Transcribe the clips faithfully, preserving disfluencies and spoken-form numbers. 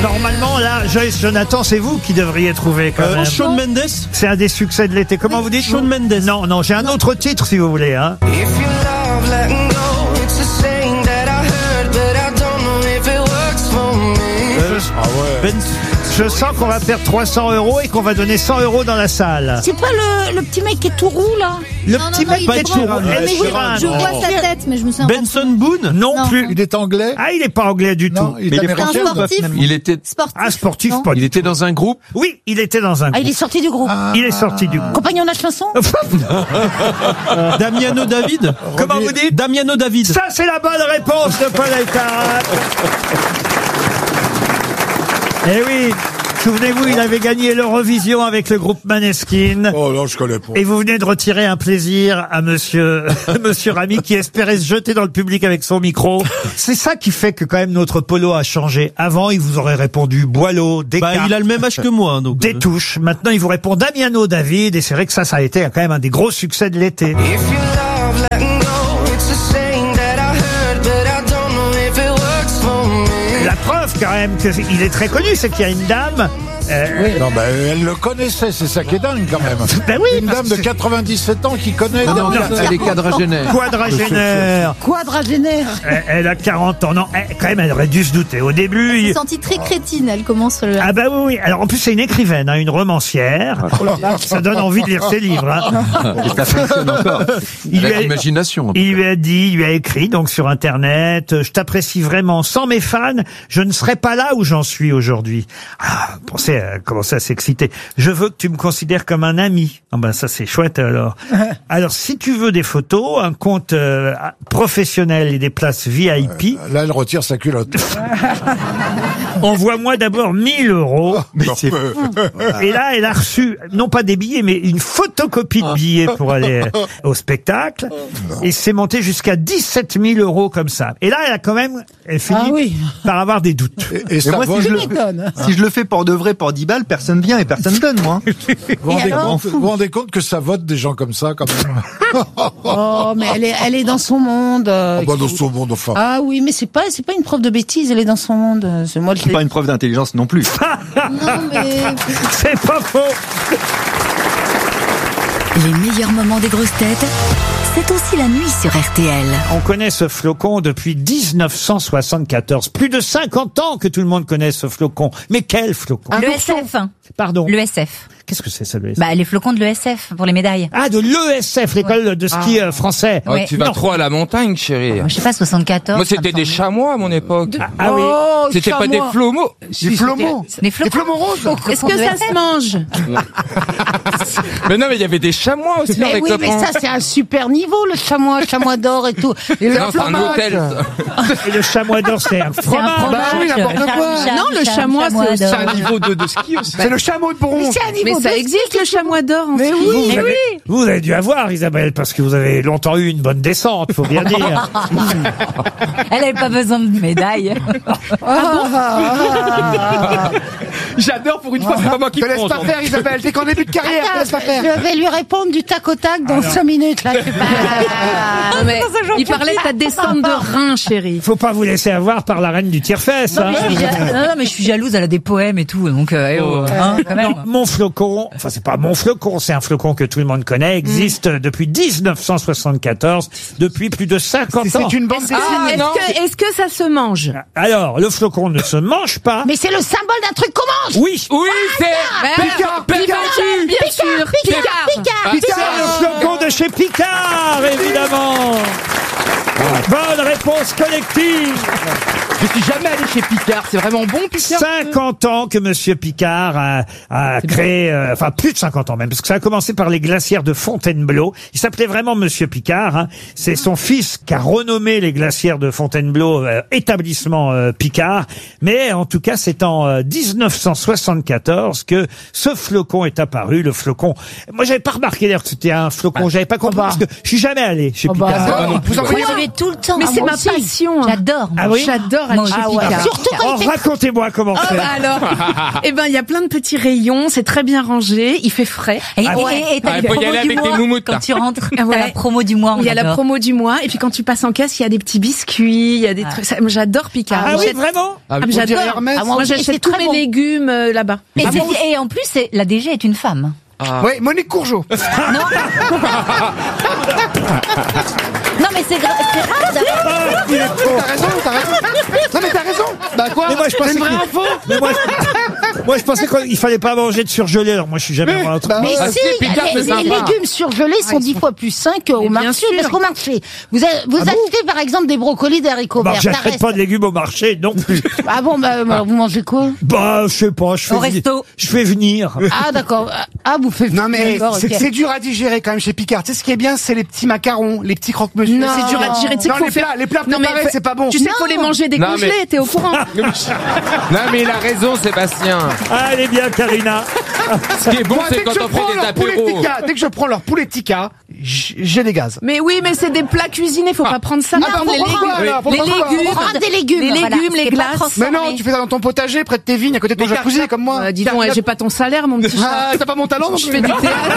Normalement, là, Joyce Jonathan, c'est vous qui devriez trouver quand Euh, même. Shawn Mendes. C'est un des succès de l'été. Comment vous dites? Shawn Mendes. Non, non, j'ai un autre titre si vous voulez. Hein. If you love letting go, it's a saying that I heard, but I don't know if it works for me. Euh, Ah ouais. Ben, Je sens qu'on va perdre trois cents euros et qu'on va donner cent euros dans la salle. C'est pas le, le petit mec qui est tout roux, là? Le Non, petit non, non, mec il est est grand. tout rond. Ouais, Ed Sheeran. Sheeran. Je vois Oh. sa tête, mais je me souviens Benson Boone. Non, Non. plus. Il est anglais? Ah, il est pas anglais du Non, tout. il Mais est il est pas. Un américain. sportif. Il était, Sportif. Un sportif, Non. pas du il était dans un groupe. Oui, il était dans un Ah, groupe. il est sorti du groupe. Il est sorti du groupe. Compagnon de la chanson? Damiano David. Comment vous dites? Damiano David. Ça, c'est la bonne réponse de Paul Elkarat. Eh oui, souvenez-vous, il avait gagné l'Eurovision avec le groupe Maneskin. Oh non, je connais pas. Et vous venez de retirer un plaisir à monsieur, monsieur Ramy qui espérait se jeter dans le public avec son micro. C'est ça qui fait que quand même notre polo a changé. Avant, il vous aurait répondu Boileau, Descartes, Bah, il a le même âge que moi, hein, donc. des touches. Maintenant, il vous répond Damiano David. Et c'est vrai que ça, ça a été quand même un des gros succès de l'été. If you love letting go, it's a saying that I heard, but I don't know if it works for me. La preuve quand même qu'il est très connu, c'est qu'il y a une dame. Euh, Non, ben elle le connaissait, c'est ça qui est dingue quand même. Ben oui, Une parce dame que de c'est- quatre-vingt-dix-sept ans qui connaît. Non, Non, elle est quadragénaire. Quadragénaire. Quadragénaire. Elle, elle a quarante ans. Non, elle- quand même, elle aurait dû se douter. Au début, Je il... me sentis très crétine, elle commence le... Ah bah oui, oui. Alors en plus, c'est une écrivaine, hein, une romancière. Ça donne envie de lire ses livres. Hein. Et ça fonctionne encore. Il Il lui a a- l'imagination. en tout Il cas. lui a dit, il lui a écrit donc sur Internet, euh, je t'apprécie vraiment. Sans mes fans, je ne serais pas là où j'en suis aujourd'hui. Ah, pensez à commencer à s'exciter. Je veux que tu me considères comme un ami. Ah ben ça c'est chouette alors. Alors si tu veux des photos, un compte euh, professionnel et des places V I P, Là, elle retire sa culotte. envoie-moi d'abord mille euros. Non, c'est- euh, Et là, elle a reçu, non pas des billets, mais une photocopie de billets pour aller au spectacle. Et c'est monté jusqu'à dix-sept mille euros comme ça. Et là, elle a quand même, elle finit Ah oui. par avoir des doutes. Et, et Mais ça moi, vole- si je, le, m'étonnes. si je le fais pour de vrai, pour dix balles, personne vient et personne donne, moi. vous vous rendez alors compte- vous vous rendez compte que ça vote des gens comme ça quand même? Oh, mais elle est, elle est dans son monde. euh, Ah bah, dans son monde, enfin. Ah oui, mais c'est pas, c'est pas une preuve de bêtise, elle est dans son monde. euh, C'est moi le C'est pas une preuve d'intelligence non plus. Non, mais... C'est pas faux. Les meilleurs moments des grosses têtes, c'est aussi la nuit sur R T L. On connaît ce flocon depuis dix-neuf cent soixante-quatorze. Plus de cinquante ans que tout le monde connaît ce flocon. Mais quel flocon? Le S F. Pardon. Le S F. Qu'est-ce que c'est ça, le S F? Bah, les flocons de l'E S F pour les médailles. Ah, de l'E S F, l'école de ski euh, français. Ouais. Tu vas Non. trop à la montagne, chérie. Moi, je sais pas, soixante-quatorze. Moi, ça c'était me des semble. chamois à mon époque. Ah, ah oui. Oh, C'était pas des chamois. flomos. Des flomos. Des flocons. Est-ce que ça se mange? Mais non, mais il y avait des chamois aussi Mais avec oui, le mais pan. ça c'est un super niveau, le chamois, chamois d'or et tout. Et le Non, c'est un hôtel. Et le chamois d'or, c'est un C'est un fromage. fromage. Bah oui, n'importe Charles quoi. Michel, Non, le Charles chamois, Chamois c'est- d'or. C'est un niveau de, de ski aussi. le chameau de bronze. C'est un niveau Mais ça de- existe le chamois d'or en Mais ski. oui, Vous avez, vous avez dû avoir, Isabelle, parce que vous avez longtemps eu une bonne descente, faut bien dire. Elle avait pas besoin de médaille. J'adore pour une fois, c'est pas moi qui Te laisse prends. pas faire, Isabelle, t'es qu'en début de carrière, te laisse pas faire. Je vais lui répondre du tac au tac dans cinq minutes là. je sais pas. Non, mais il parlait de ta descente de rein, chérie. Faut pas vous laisser avoir par la reine du tire-fesse. Non, Hein. mais je suis ja- non, non, mais je suis jalouse, elle a des poèmes et tout, donc euh, eh oh, hein, quand même. Non, mon flocon, enfin c'est pas mon flocon, c'est un flocon que tout le monde connaît, existe depuis dix-neuf cent soixante-quatorze, depuis plus de cinquante ans. C'est une bande Ah, dessinée. est-ce que, est-ce que ça se mange? Alors, le flocon ne se mange pas. Mais c'est le symbole d'un truc qu'on mange. Oui, Oui, c'est Picard, Picard, bien sûr, Picard. Picard. c'est le flocon de chez Picard, évidemment. Bonne réponse collective. Je suis jamais allé chez Picard, c'est vraiment bon Picard. cinquante ans que Monsieur Picard a, a créé, euh, enfin plus de cinquante ans même, parce que ça a commencé par les glacières de Fontainebleau. Il s'appelait vraiment Monsieur Picard. Hein. C'est son fils qui a renommé les glacières de Fontainebleau euh, établissement euh, Picard. Mais en tout cas, c'est en euh, dix-neuf cent soixante-quatorze que ce flocon est apparu. Le flocon. Moi, j'avais pas remarqué d'ailleurs que c'était un flocon. J'avais pas compris parce que je suis jamais allé chez Oh bah, Picard. Vous vous envoyez Je vais tout le temps. Mais Ah, c'est moi ma aussi. passion. J'adore. Ah oui J'adore Moi aller chez aussi. Picard. Surtout quand Oh, il fait racontez-moi comment Ah c'est. bah alors, eh ben il y a plein de petits rayons, c'est très bien rangé, il fait frais. Et, Ah et- ouais. et t'as Ah, les il faut y promos aller du avec des mois. moumoutes, Quand là. tu rentres, Ah t'as ouais. la promo du mois. on Il y a la adore. promo du mois et puis quand tu passes en caisse, il y a des petits biscuits, il y a des trucs. ça- J'adore Picard. Ah oui, J'achète- vraiment Ah, mais on dirait j'adore. Hermès. Ah, moi, aussi, c'est j'achète tous très mes bon. légumes euh, là-bas. Et, Ah c'est- bon et en plus, c'est, la D G est une femme. Oui, Monique Courgeot. Non, mais c'est gra- c'est rare d'avoir- Ah, il est con. T'as raison, t'as raison. Non mais t'as raison. Bah quoi? Mais moi, je pensais C'est une vraie qu'il- info. Mais moi, je... moi, je pensais qu'il fallait pas manger de surgelé. Alors moi, je suis jamais Mais- rentré. bah, Mais Ah, si, si, Picard, les, c'est les sympa. légumes surgelés sont dix fois plus sains qu'au Mais bien marché. sûr. Parce qu'au marché, vous, a- vous achetez par exemple des brocolis, des haricots Bah, verts. ça j'achète reste- pas de légumes au marché non plus. Ah bon, bah, bah, vous mangez quoi? Bah, je sais pas. Je fais Au venir- resto. Je fais venir. Ah d'accord. Ah, vous faites. Non mais D'accord, c'est ok. c'est dur à digérer quand même chez Picard. Tu sais ce qui est bien, c'est les petits macarons, les petits croque-monsieur. Non. C'est dur à digérer. Tu sais Non, qu'il faut les faire plats, les plats Non, mais préparés, fa- c'est pas bon. Tu sais qu'il faut les manger décongelés, Non, mais- t'es au courant. Non, mais il a raison, Sébastien. Ah, elle est bien, Karina. Ce qui est bon, Moi, c'est dès que quand je on prends fait des leur poulet apéros. tikka, dès que je prends leur poulet tikka, j- j'ai des gaz. Mais oui, mais c'est des plats cuisinés, faut pas prendre ça. Ah, Faut prendre les pourquoi légumes, alors Faut les pas prendre quoi légumes, Ah, des légumes. les Voilà, légumes, les c'est pas glaces. transformé. Mais non, tu fais ça dans ton potager, près de tes vignes, à côté de ton Mais jacuzzi, car- comme moi. Euh, dis Car- donc, ouais, j'ai pas ton salaire, mon petit chat. Ah, t'as pas mon talent non Je plus. fais du théâtre.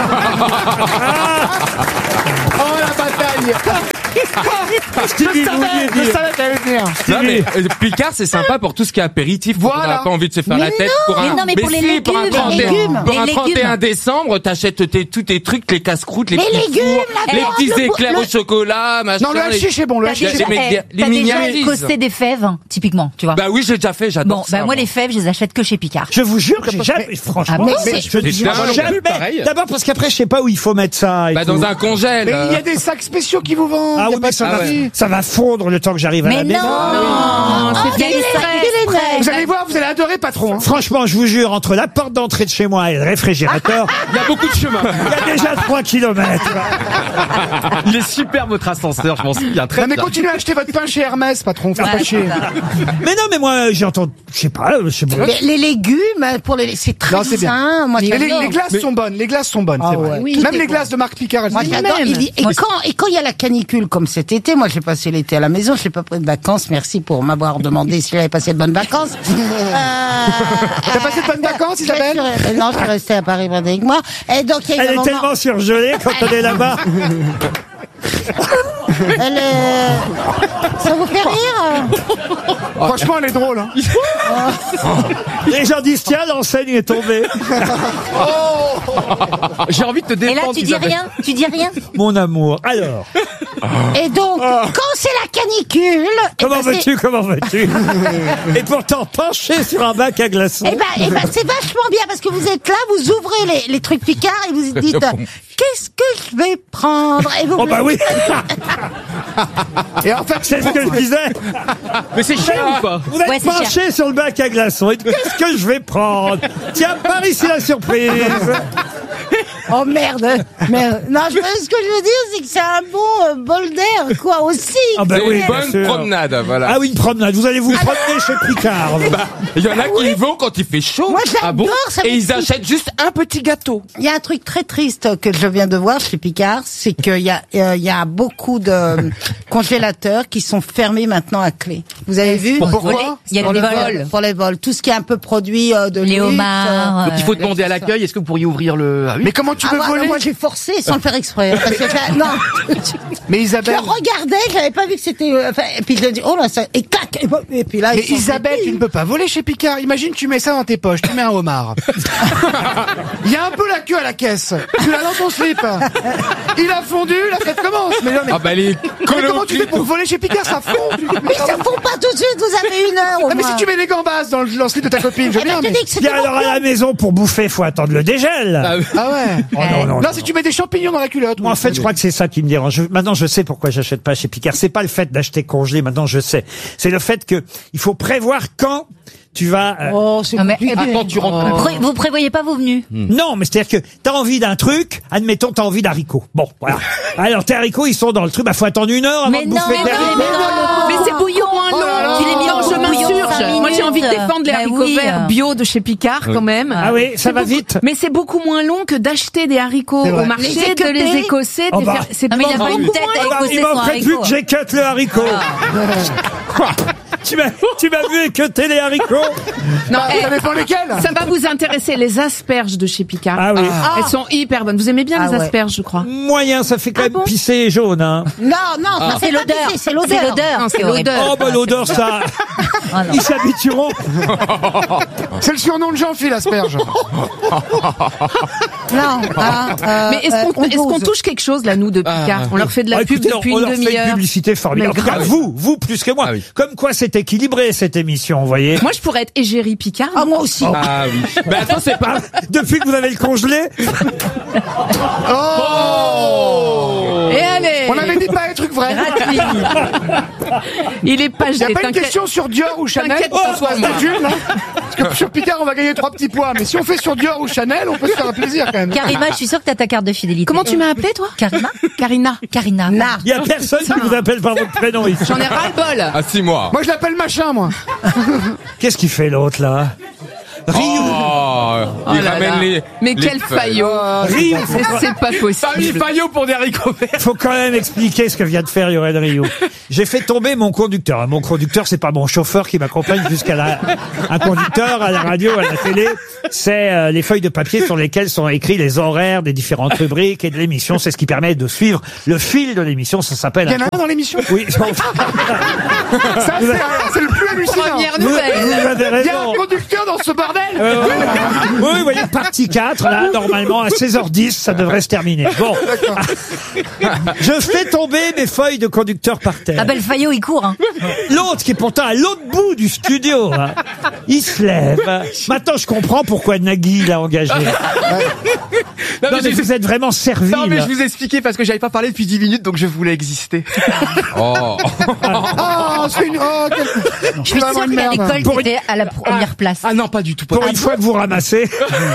Oh la bataille. Stevie, Je vous savais, vouliez je dire. savais qu'elle allait venir. Non, mais euh, Picard, c'est sympa pour tout ce qui est apéritif. Quand Voilà. on n'a pas envie de se faire Mais la tête. non, pour mais un... non, mais pour les si, pour un légumes, trente et un les légumes, Pour les un légumes. trente et un décembre, t'achètes tes, tous tes trucs, les casse-croûtes, les Les petits légumes, fours, la les viande, petits le- éclairs le- au chocolat, machin. Non, le les- hashish est bon, le T'as hashish déjà, est bon. les- eh, les t'as déjà mini-alises. costé des fèves, typiquement, tu vois. Bah oui, j'ai déjà fait, j'adore Bon, ça. bah moi, les fèves, je les achète que chez Picard. Je vous jure que j'ai jamais, franchement, mais mais c'est- je c'est dis dingue, jamais. pareil. D'abord parce qu'après, je sais pas où il faut mettre ça. et Bah tout. dans un congèle. Mais il y a euh. des sacs spéciaux qui vous vendent. Ah y a oui, pas mais de ça va, souci. ça va fondre le temps que j'arrive à Mais la maison. non, Non, c'est Oh, bien il est- exprès. il est net. Vous allez voir, vous allez adorer, patron. hein. Franchement, je vous jure, entre la porte d'entrée de chez moi et le réfrigérateur, Il y a beaucoup de chemin. il y a déjà trois kilomètres. Il est super votre ascenseur, je m'en souviens très Non mais bien. continuez à acheter votre pain chez Hermès, patron. Faites Ouais, pas chier. Mais non, mais moi, j'entends, je sais pas, je sais pas. Les, les légumes, pour les, c'est très Non, c'est bien. sain. Moi, Et les, j'adore. les glaces sont bonnes. Les glaces sont bonnes, Ah c'est vrai. ouais. Oui, Même c'est les bon. glaces de Marc Picard, elles Moi, sont j'adore. même. Et, et Moi, quand, et quand il y a la canicule, comme cet été, moi, j'ai passé l'été à la maison, je n'ai pas pris de vacances. Merci pour m'avoir demandé si j'avais passé de bonnes vacances. Euh, T'as passé de bonnes vacances, je Isabelle suis- euh, Non, je suis restée à Paris avec moi. Et donc, il y a eu Elle un est moment- tellement surgelée quand on est là-bas. Elle est- Ça vous fait rire? Franchement, elle est drôle. Hein. Les gens disent, tiens, l'enseigne est tombée. J'ai envie de te Et là, défendre. tu dis Isabelle. rien, tu dis rien. Mon amour. Alors, Et donc, quand c'est la canicule, eh comment ben, c'est- veux-tu, comment veux-tu? Et pourtant, penché sur un bac à glaçons. Eh ben, eh ben, c'est vachement bien parce que vous êtes là, vous ouvrez les, les trucs Picard et vous dites euh, qu'est-ce que je vais prendre et vous Oh bah oui, Et en fait, c'est ce que je disais. Mais c'est cher ou pas? Vous êtes Ouais, c'est penché sur le bac à glaçons. Et qu'est-ce que je vais prendre? Tiens, par ici la surprise. Oh merde, merde. Non, je, ce que je veux dire, c'est que c'est un bon euh, bol d'air, quoi, aussi. Ah bah C'est oui, une bien bonne sûr. promenade, voilà. Ah oui, une promenade. Vous allez vous promener chez Picard. Bah, il y en a qui y vont quand il fait chaud. Moi, j'adore, Ah bon ça Et me ils fout. achètent juste un petit gâteau. Il y a un truc très triste que je viens de voir chez Picard, c'est qu'il y a, euh, il y a beaucoup de congélateurs qui sont fermés maintenant à clé. Vous avez vu? pourquoi Il y a Pour des les vols. vols. Pour les vols. Tout ce qui est un peu produit euh, de Les luxe, homards. euh, Donc il faut euh, demander à l'accueil, est-ce que vous pourriez ouvrir le... Ah oui. mais comment tu Ah, veux moi, voler moi, j'ai forcé sans le faire exprès. hein, parce que j'ai- non. Mais Je Isabelle, regardais, j'avais pas vu que c'était. euh, enfin, et puis je dis, oh là, ça. Et clac Et, puis- et puis là, mais ils sont- Isabelle, tu ne peux pas voler chez Picard. Imagine, tu mets ça dans tes poches, tu mets un homard. Il y a un peu la queue à la caisse. Tu l'as dans ton slip. Il a fondu, la fête commence. Mais non, mais, Ah bah les mais comment tu fais pour voler chez Picard? Ça fond. Mais ça fond pas tout de suite, vous avez une heure. au Ah, mais moins. si tu mets des gambas dans le, dans le slip de ta copine, je veux Eh ben, bien. je te Mais... dis que c'était Bien, alors à la maison, pour bouffer, faut attendre le dégel. Ah, Ah ouais. Oh non, non, Non, si tu mets des champignons dans la culotte. Moi, en oui. fait, je crois que c'est ça qui me dérange. Je- Maintenant, je sais pourquoi j'achète pas chez Picard. C'est pas le fait d'acheter congelé. Maintenant, je sais. C'est le fait que il faut prévoir quand tu vas... euh, Oh, c'est Non, mais, compliqué. Attends, tu rentres. Vous pré- Vous prévoyez pas vos venus? Non, mais c'est-à-dire que t'as envie d'un truc, admettons t'as envie d'haricots. Bon, voilà. Alors tes haricots, ils sont dans le truc, bah faut attendre une heure avant Mais de non, bouffer mais tes non, haricots. mais non, Mais c'est bouillon moins Oh là là. long. Tu l'as mis Non, en je bouillon m'insurge. cinq Moi, j'ai envie de minutes. défendre les Bah haricots oui. verts bio de chez Picard, quand même. Ah oui, ça C'est va beaucoup- vite. Mais c'est beaucoup moins long que d'acheter des haricots C'est vrai. au marché, Les de équeuter. les écosser, de Oh les bah. faire. C'est Non, mais il a beaucoup pas une moins tête long. à Ah bah, écosser il son manquerait plus haricot. que j'écoute le haricot. tu m'as, tu m'as vu équeuter les haricots? Non, Ah, eh, ça dépend lesquels. ça va vous intéresser, les asperges de chez Picard. Ah oui. Elles sont hyper bonnes. Vous aimez bien Ah les ouais. asperges, je crois. Moyen, ça fait quand Ah même bon pisser et jaune, hein. Non, non, ça C'est fait l'odeur. pas pisser, c'est l'odeur. C'est l'odeur. Non, c'est horrible. l'odeur. Oh bah l'odeur, ça, Ah, non. ils s'habitueront. C'est le surnom de Jean-Phil, asperge. Non, ah, euh, Mais est-ce euh, qu'on on est-ce qu'on dose. touche quelque chose, là, nous, de Picard? On leur fait de la Ah, pub écoutez, depuis on une leur fait une demi-heure. publicité formidable. Mais En tout cas, grave. vous, vous plus que moi. Ah oui. Comme quoi c'est équilibré cette émission, vous voyez. Moi, je pourrais être égérie Picard. Ah, moi aussi. Ah oui. Mais attends, c'est pas. Depuis que vous avez le congelé, Oh Et allez, On avait dit pas les trucs vrais. Gratuit. il est pas Il n'y jeté. a pas une t'inquiète. question sur Dior ou Chanel T'inquiète pour pas, François moi. Statut, là Parce que sur Picard, on va gagner trois petits points. Mais si on fait sur Dior ou Chanel, on peut se faire un plaisir quand même. Karima, je suis sûre que t'as ta carte de fidélité. Comment tu m'as appelé, toi? Karima? Karina. Karina. Na. il y a personne qui vous appelle par votre prénom ici. J'en ai ras-le-bol. Ah, six mois. Moi, je l'appelle machin, moi. Qu'est-ce qu'il fait l'autre là? Ryu. Oh, Oh il là ramène là. les. Mais les quel feuilles. faillot. Ryu. C'est c'est pas Pas mis possible. faillot pour des haricots verts. Faut quand même expliquer ce que vient de faire Yoann Rioux. J'ai fait tomber mon conducteur. Mon conducteur, c'est pas mon chauffeur qui m'accompagne jusqu'à la... Un conducteur à la radio, à la télé, c'est euh, les feuilles de papier sur lesquelles sont écrits les horaires des différentes rubriques et de l'émission. C'est ce qui permet de suivre le fil de l'émission. Ça s'appelle... Il y en a un dans l'émission. Oui, Ça, c'est c'est le plus hallucinant. Première vous, nouvelle. vous avez Il y a raison. un conducteur dans ce bordel. Euh, oui, vous voyez, partie quatre, là, normalement, à seize heures dix, ça devrait se terminer. Bon. Je fais tomber mes feuilles de conducteur par terre. Ah ben le faillot, il court. Hein. L'autre qui est pourtant à l'autre bout du studio, hein, il se lève. Maintenant, je comprends pourquoi Nagui l'a engagé. Non, Non, mais mais j'ai- vous êtes vraiment servi. Non mais là. je vous ai expliqué parce que j'avais pas parlé depuis dix minutes donc je voulais exister. Oh. Oh, c'est une. Oh, quel... Je suis sûre qu'à l'école, Pour une- t'étais à la première place. Ah non pas du tout. Pas Pour du une tout. fois que vous ramassez.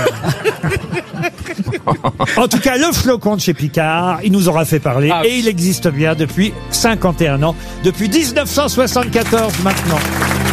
En tout cas, le flocon de chez Picard, il nous aura fait parler. Ah. Et il existe bien depuis cinquante et un ans. Depuis mille neuf cent soixante-quatorze maintenant.